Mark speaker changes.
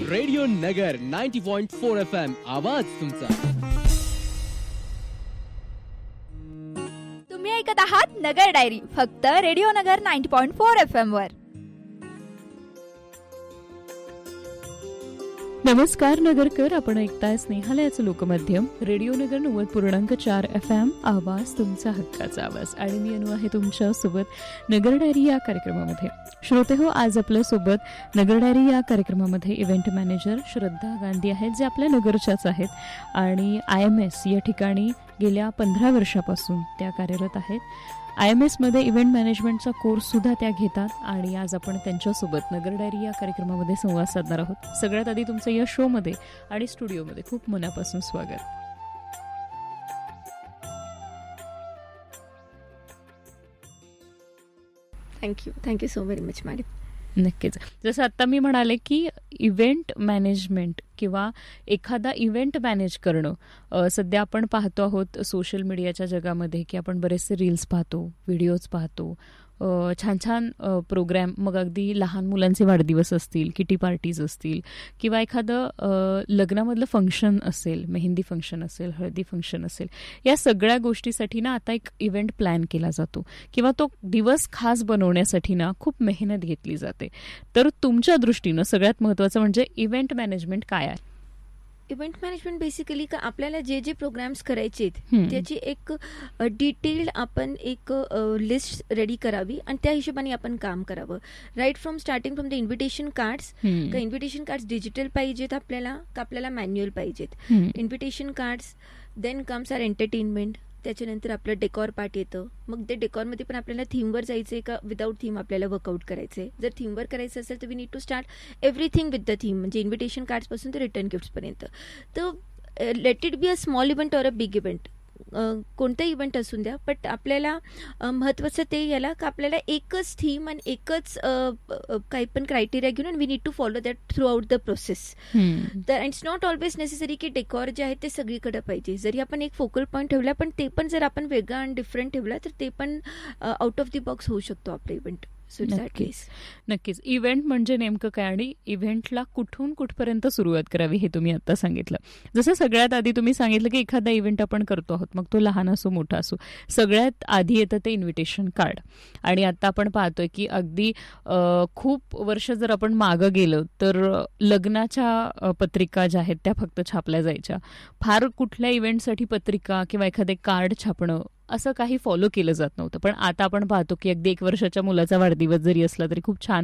Speaker 1: Radio नगर 90.4 FM आवाज तुमचा.
Speaker 2: तुम्ही ऐकत आहात नगर डायरी फक्त रेडिओ नगर 90.4 FM वर.
Speaker 3: नमस्कार नगरकर, आपण ऐकताय स्नेहालयाचं लोकमाध्यम रेडिओ नगर 90.4 FM आवाज तुमचा हक्काचा आवाज. आणि मी अनु आहे तुमच्या सोबत नगर डायरी या कार्यक्रमामध्ये. श्रोते हो, आज आपल्या सोबत नगर डायरी या कार्यक्रमामध्ये इव्हेंट मॅनेजर श्रद्धा गांधी आहेत, जे आपल्या नगरच्याच आहेत आणि IMS या ठिकाणी गेल्या 15 वर्षापासून त्या कार्यरत आहेत. IMS मध्ये इव्हेंट मॅनेजमेंटचा कोर्स सुद्धा त्या घेतात आणि आज आपण त्यांच्यासोबत नगर डायरी या कार्यक्रमामध्ये संवाद साधणार आहोत. सगळ्यात आधी तुमचं या शो मध्ये आणि स्टुडिओमध्ये खूप मनापासून स्वागत.
Speaker 4: Thank you so very much madam.
Speaker 3: नक्कीच. जसं आता मी म्हणाले की इव्हेंट मॅनेजमेंट किंवा एखादा इव्हेंट मॅनेज करणं, सध्या आपण पाहतो आहोत सोशल मीडियाच्या जगामध्ये की आपण बरेचसे रील्स पाहतो, व्हिडिओज पाहतो, छान छान प्रोग्रॅम, मग अगदी लहान मुलांचे वाढदिवस असतील, किटी पार्टीज असतील किंवा एखादं लग्नामधलं फंक्शन असेल, मेहंदी फंक्शन असेल, हळदी फंक्शन असेल, या सगळ्या गोष्टीसाठी ना आता एक इव्हेंट प्लॅन केला जातो किंवा तो दिवस खास बनवण्यासाठी ना खूप मेहनत घेतली जाते. तर तुमच्या दृष्टीनं सगळ्यात महत्त्वाचं म्हणजे इव्हेंट मॅनेजमेंट काय आहे?
Speaker 4: इव्हेंट मॅनेजमेंट बेसिकली का आपल्याला जे जे प्रोग्राम्स करायचे आहेत त्याची एक डिटेल्ड आपण एक लिस्ट रेडी करावी आणि त्या हिशोबाने आपण काम करावं. Right from starting from the invitation cards. का इन्व्हिटेशन कार्ड्स डिजिटल पाहिजेत आपल्याला का आपल्याला मॅन्युअल पाहिजेत? Invitation cards, then comes R entertainment, त्याच्यानंतर आपलं डेकॉर पार्ट येतं. मग ते डेकॉरमध्ये पण आपल्याला थीमवर जायचं आहे का विदाऊट थीम आपल्याला वर्कआउट करायचं आहे? जर थीमवर करायचं असेल तर we need to start everything with the theme, म्हणजे इन्व्हिटेशन कार्ड्सपासून ते रिटर्न गिफ्ट्सपर्यंत. तर let it be a small event or a big event, कोणतं इव्हेंट असून द्या, बट आपल्याला महत्त्वाचं ते याला का आपल्याला एकच थीम आणि एकच काही पण क्रायटेरिया घेऊन we need to follow that through out the process. तर इट्स नॉट ऑलवेज नेसेसरी की डेकॉर जे आहे ते सगळीकडे पाहिजे. जरी आपण एक फोकल पॉईंट ठेवला पण ते पण जर आपण वेगळा आणि डिफरंट ठेवला तर ते पण आउट ऑफ द बॉक्स होऊ शकतो आपलं इव्हेंट.
Speaker 3: नक्कीच. इव्हेंट म्हणजे नेमकं काय आणि इव्हेंटला कुठून कुठपर्यंत सुरुवात करावी हे तुम्ही आता सांगितलं. जसं सगळ्यात आधी तुम्ही सांगितलं की एखादा इव्हेंट आपण करतो आहोत, मग तो लहान असो मोठा असो, सगळ्यात आधी येतं ते इन्व्हिटेशन कार्ड. आणि आता आपण पाहतोय की अगदी खूप वर्ष जर आपण मागं गेलो तर लग्नाच्या पत्रिका ज्या आहेत त्या फक्त छापल्या जायच्या. फार कुठल्या इव्हेंटसाठी पत्रिका किंवा एखादे कार्ड छापणं असं काही फॉलो केलं जात नव्हतं. पण आता आपण पाहतो की अगदी 1 वर्षाच्या मुलाचा वाढदिवस जरी असला तरी खूप छान